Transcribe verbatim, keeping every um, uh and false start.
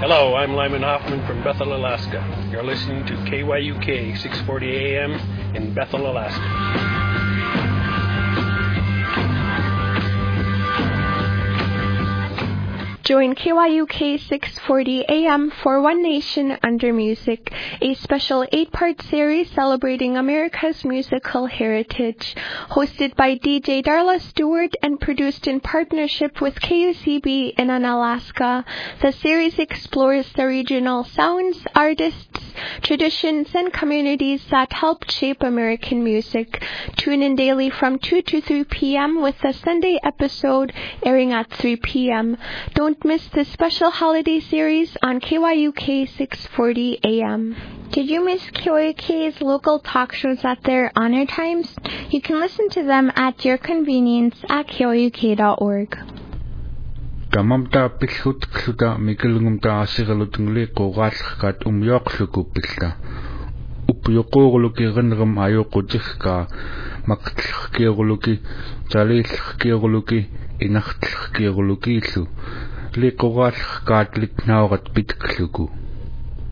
Hello, I'm Lyman Hoffman from Bethel, Alaska. You're listening to K Y U K six forty A M in Bethel, Alaska. Join K Y U K six forty A M for One Nation Under Music, a special eight-part series celebrating America's musical heritage. Hosted by D J Darla Stewart and produced in partnership with K U C B in Alaska, the series explores the regional sounds, artists, traditions, and communities that helped shape American music. Tune in daily from two to three p.m. with the Sunday episode airing at three p.m. Don't miss this special holiday series on K Y U K six forty A M. Did you miss K Y U K's local talk shows at their honor times? You can listen to them at your convenience at K Y U K dot org. Tamamta pilhut kluta mikelungumta asigalutungli qogalkat umyoqluku pilla. Upyoquluki renrum ayoqutihka maqtlhkiuluki talilhkiuluki inachtlhkiulukilu. Li qogalkat litnaurat pitkluku.